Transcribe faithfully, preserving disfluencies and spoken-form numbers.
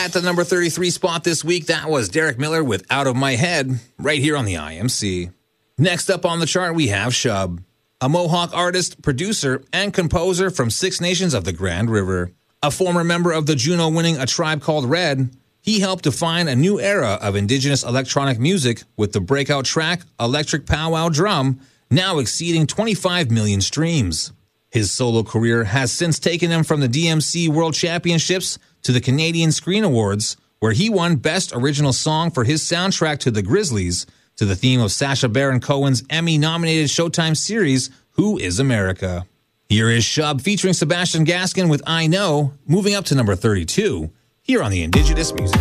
At the number thirty-three spot this week, that was Derek Miller with Out of My Head, right here on the I M C. Next up on the chart, we have Shub, a Mohawk artist, producer, and composer from Six Nations of the Grand River. A former member of the Juno-winning A Tribe Called Red, he helped define a new era of Indigenous electronic music with the breakout track Electric Powwow Drum, now exceeding twenty-five million streams. His solo career has since taken him from the D M C World Championships to the Canadian Screen Awards, where he won Best Original Song for his soundtrack to The Grizzlies, to the theme of Sacha Baron Cohen's Emmy-nominated Showtime series, Who is America? Here is Shub featuring Sebastian Gaskin with I Know, moving up to number thirty-two, here on the Indigenous Music